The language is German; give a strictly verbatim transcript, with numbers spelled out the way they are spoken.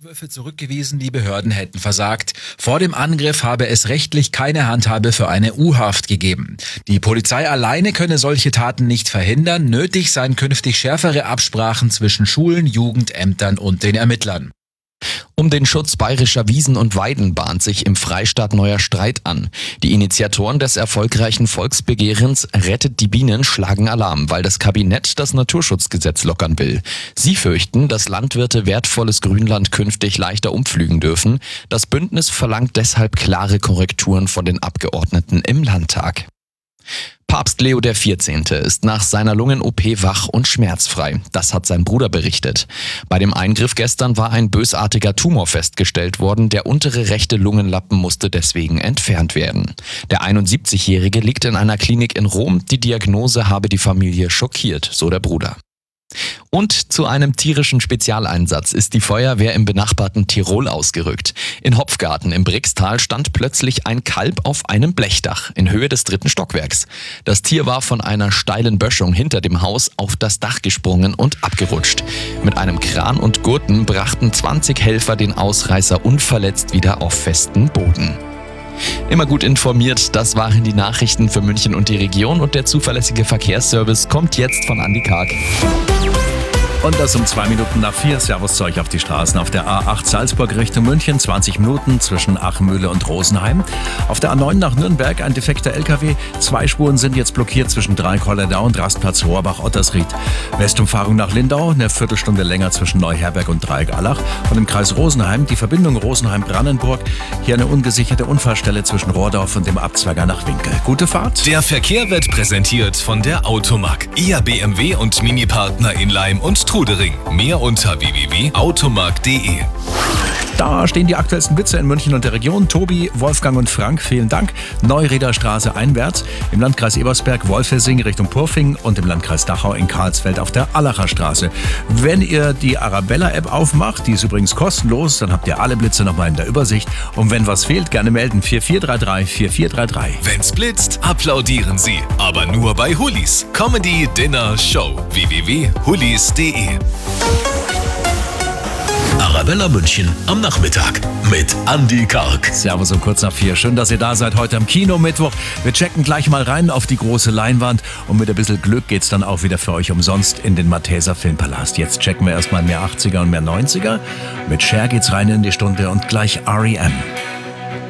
Vorwürfe zurückgewiesen, die Behörden hätten versagt. Vor dem Angriff habe es rechtlich keine Handhabe für eine U-Haft gegeben. Die Polizei alleine könne solche Taten nicht verhindern. Nötig seien künftig schärfere Absprachen zwischen Schulen, Jugendämtern und den Ermittlern. Um den Schutz bayerischer Wiesen und Weiden bahnt sich im Freistaat neuer Streit an. Die Initiatoren des erfolgreichen Volksbegehrens Rettet die Bienen schlagen Alarm, weil das Kabinett das Naturschutzgesetz lockern will. Sie fürchten, dass Landwirte wertvolles Grünland künftig leichter umpflügen dürfen. Das Bündnis verlangt deshalb klare Korrekturen von den Abgeordneten im Landtag. Papst Leo der Vierzehnte ist nach seiner Lungen-O P wach und schmerzfrei. Das hat sein Bruder berichtet. Bei dem Eingriff gestern war ein bösartiger Tumor festgestellt worden. Der untere rechte Lungenlappen musste deswegen entfernt werden. Der einundsiebzigjährige liegt in einer Klinik in Rom. Die Diagnose habe die Familie schockiert, so der Bruder. Und zu einem tierischen Spezialeinsatz ist die Feuerwehr im benachbarten Tirol ausgerückt. In Hopfgarten im Brixtal stand plötzlich ein Kalb auf einem Blechdach in Höhe des dritten Stockwerks. Das Tier war von einer steilen Böschung hinter dem Haus auf das Dach gesprungen und abgerutscht. Mit einem Kran und Gurten brachten zwanzig Helfer den Ausreißer unverletzt wieder auf festen Boden. Immer gut informiert, das waren die Nachrichten für München und die Region, und der zuverlässige Verkehrsservice kommt jetzt von Andi Karg. Und das um zwei Minuten nach vier. Servus zu euch auf die Straßen. Auf der A acht Salzburg Richtung München, zwanzig Minuten zwischen Achmühle und Rosenheim. Auf der A neun nach Nürnberg ein defekter L K W. Zwei Spuren sind jetzt blockiert zwischen Dreieck-Holledau und Rastplatz Rohrbach-Ottersried. Westumfahrung nach Lindau, eine Viertelstunde länger zwischen Neuherberg und Dreieck-Allach. Und im Kreis Rosenheim die Verbindung Rosenheim-Brandenburg. Hier eine ungesicherte Unfallstelle zwischen Rohrdorf und dem Abzweiger nach Winkel. Gute Fahrt. Der Verkehr wird präsentiert von der Automark. Ihr B M W und Mini-Partner in Leim und Trudering. Mehr unter w w w punkt automark punkt d e. Da stehen die aktuellsten Blitze in München und der Region. Tobi, Wolfgang und Frank, vielen Dank. Neuräderstraße einwärts, im Landkreis Ebersberg, Wolfelsing Richtung Purfing und im Landkreis Dachau in Karlsfeld auf der Allacher Straße. Wenn ihr die Arabella-App aufmacht, die ist übrigens kostenlos, dann habt ihr alle Blitze nochmal in der Übersicht. Und wenn was fehlt, gerne melden. vier vier drei drei vier vier drei drei. Wenn's blitzt, applaudieren Sie. Aber nur bei Hullis. Comedy, Dinner, Show. w w w punkt hullis punkt d e. Arabella München am Nachmittag mit Andi Karg. Servus um kurz nach vier. Schön, dass ihr da seid heute am Kino-Mittwoch. Wir checken gleich mal rein auf die große Leinwand und mit ein bisschen Glück geht's dann auch wieder für euch umsonst in den Malteser Filmpalast. Jetzt checken wir erstmal mehr achtziger und mehr neunziger. Mit Cher geht's rein in die Stunde und gleich R E M.